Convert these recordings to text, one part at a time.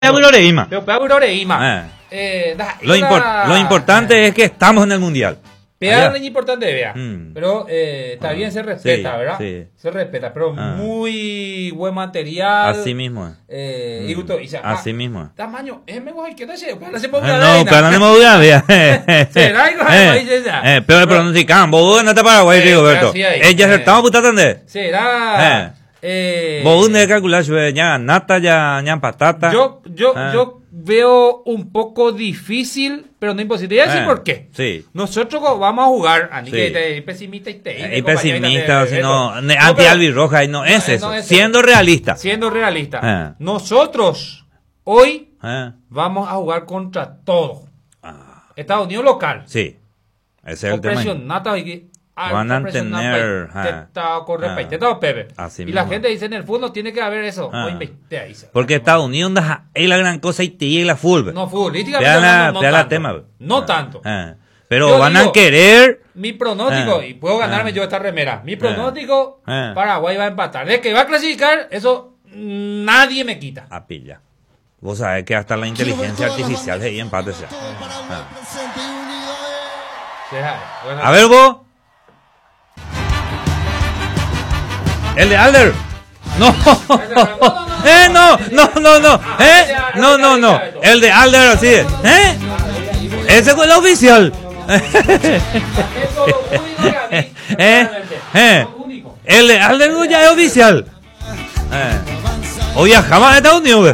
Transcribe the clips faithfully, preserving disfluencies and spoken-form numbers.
Euroreima. Euroreima. Eh, lo, import, lo importante eh. es que estamos en el mundial. Pero es importante, vea. Mm. Pero eh, está bien, se respeta, sí, ¿verdad? Sí. Se respeta, pero ah. muy buen material. Así mismo. Eh, mm. y gusto, y se, Así ah, mismo. Tamaño, es mejor que no se puede hacer No, pero no me voy a ver. ¿Será igual? Eh, pero pronostican, vos no te Paraguay, Rigoberto. Ella se estaba putando. ¿Será? Eh, vos no calcular, ya nata, ya ya patata. Yo, yo, yo veo un poco difícil, pero no imposible. ¿Y así eh, por qué? Sí. Nosotros vamos a jugar, a sí. que pesimista y te. Y pesimista, sino anti-albirroja, no es eso. No es siendo eso. realista. Siendo realista. Eh. Nosotros hoy eh. vamos a jugar contra todo. Ah. Estados Unidos local. Sí. Ese es el tema. Van a tener y la gente dice en el fútbol tiene que haber eso. Ah. Hoy porque Estados Unidos es la gran cosa y te llega la fútbol. No, futbolísticamente no, no, no, tanto, tema. no ah. tanto. Ah. Pero yo van digo, a querer. Mi pronóstico, ah. y puedo ganarme ah. yo esta remera. Mi pronóstico, ah. Paraguay va a empatar. De que va a clasificar, eso nadie me quita. A pilla. Vos sabés que hasta la inteligencia artificial se empate sea. Ah. Bueno, a ver vos. El de Alder. No. eh, no, no, no, no. Eh, no, no, no. El de Alder así. ¿Eh? Ese fue el oficial. eh, eh. El de Alder ya es oficial. Eh. O viajaba a Estados Unidos.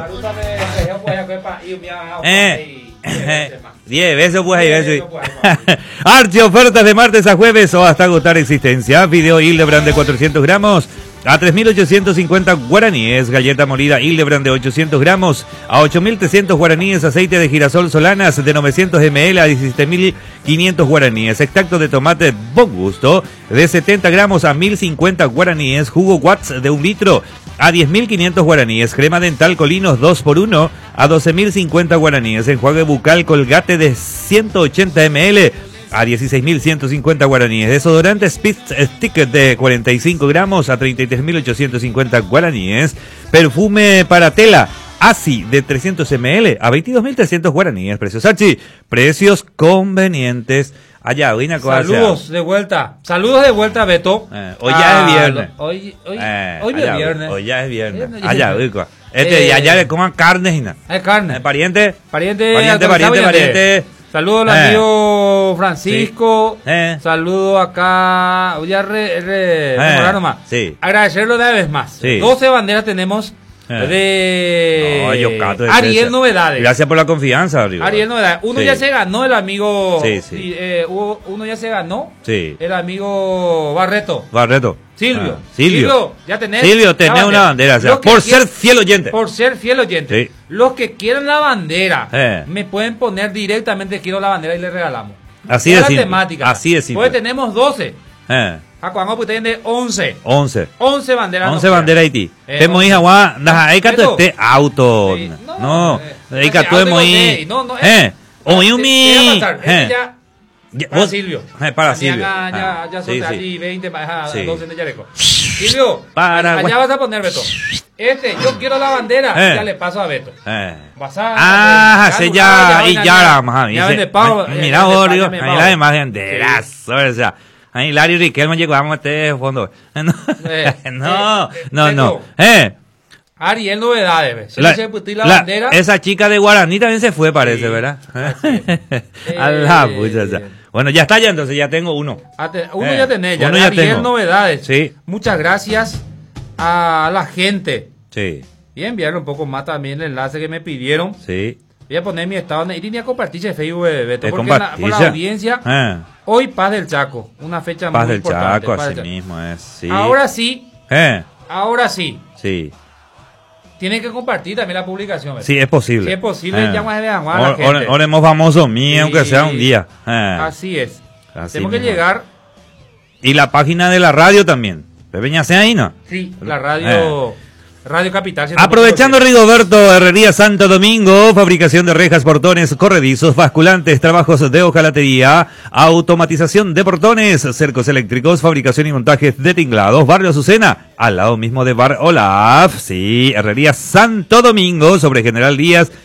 Eh. diez veces pues ahí veces. Archi ofertas de martes a jueves o hasta agotar existencia. Video Hildebrand de cuatrocientos gramos a tres mil ochocientos cincuenta guaraníes. Galleta molida Hildebrand de ochocientos gramos a ocho mil trescientos guaraníes. Aceite de girasol Solanas de novecientos mililitros a diecisiete mil quinientos guaraníes. Extracto de tomate Bon Gusto de setenta gramos a mil cincuenta guaraníes. Jugo Watts de un litro a diez mil quinientos guaraníes. Crema dental Colinos dos por uno a doce mil cincuenta guaraníes. Enjuague bucal Colgate de ciento ochenta mililitros a dieciséis mil ciento cincuenta guaraníes. Desodorante Spitz Stick de cuarenta y cinco gramos a treinta y tres mil ochocientos cincuenta guaraníes. Perfume para tela Asi de trescientos mililitros a veintidós mil trescientos guaraníes. Precios Archi, precios convenientes. Allá, hoy una cosa. Saludos de vuelta. Saludos de vuelta, Beto. Eh, hoy ya ah, es viernes. Hoy, hoy, eh, hoy allá, es viernes. Hoy ya es viernes. viernes allá, rico. Este, eh, y allá le coman carne y nada. Es carne. Eh, pariente. Pariente, pariente, pariente, pariente. Saludos al eh. amigo Francisco. Sí. Eh. Saludos acá. Voy a re, re, eh. nomás. Sí. Agradecerlo una vez más. Sí. doce banderas tenemos. De no, yo cato de Ariel precio. Novedades. Gracias por la confianza, amigo. Ariel Novedades. Uno sí. ya se ganó el amigo. Sí, sí. Y, eh, uno ya se ganó. Sí. El amigo Barreto. Barreto. Silvio. Ah, Silvio. Silvio. Ya tenés. Silvio, tenés una bandera. O sea, por quieran, ser fiel oyente. Por ser fiel oyente. Sí. Los que quieran la bandera, eh. me pueden poner directamente quiero la bandera y le regalamos. Así de la simple. temática. Así de simple. Pues tenemos doce. Eh. A Cuango pues tiene once. once. once banderas. once banderas Haití. Eh, Te moís agua, das ahí que este auto. Sí, no, no, ahí que tú moís. No, no, eh. Oí un mi. Eh. Ya, para vos, Silvio. Eh, para Silvio. Ya, ya, ah, ya son sí, allí sí. veinte, a sí. doce de Yareco. Silvio, para, allá vas a poner Beto. Este, yo quiero la bandera, eh. ya le paso a Beto. Eh. Vas a. Ah, se ya, y ya, más ya vende pavo. Mira, Borio, ahí la demás banderazo, o sea. Ahí Larry Riquelme llegó a meter fondo. No, eh, no, eh, no, no. Eh. Ariel Novedades, ¿se la, se la, la bandera? Esa chica de Guaraní también se fue, parece, sí, ¿verdad? A la pucha. Eh, bueno, ya está ya, entonces ya tengo uno. Uno eh, ya tenés, ya. Uno ya Ariel tengo. Novedades. Sí. Muchas gracias a la gente. Sí. Y enviarle un poco más también el enlace que me pidieron. Sí. Voy a poner mi estado y tenía que compartir en Facebook, Beto, eh, porque la, por la audiencia, eh. hoy Paz del Chaco, una fecha Paz muy del importante. Chaco, Paz así del Chaco. mismo es, sí. Ahora sí, eh. ahora sí, sí. tienen que compartir también la publicación. Beto. Sí, es posible. Si es posible, eh. ya más de agua a la or, gente. or, oremos famosos míos, sí, aunque sea un día. Eh. Así es. Así Tenemos mismo. que llegar. Y la página de la radio también. Pepe Ñacé ahí, ¿no? Sí, la radio... Eh. Radio Capital. Aprovechando Rigoberto, Herrería Santo Domingo, fabricación de rejas, portones, corredizos, basculantes, trabajos de hojalatería, automatización de portones, cercos eléctricos, fabricación y montajes de tinglados, Barrio Azucena, al lado mismo de Bar Olaf, sí, Herrería Santo Domingo, sobre General Díaz